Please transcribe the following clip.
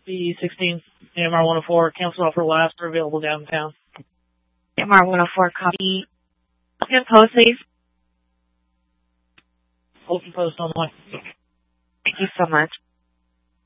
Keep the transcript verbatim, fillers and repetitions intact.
B sixteen, A M R one oh four, cancel offer last are available downtown. A M R one oh four, copy. Open post, please. Open post on the way. Thank you so much.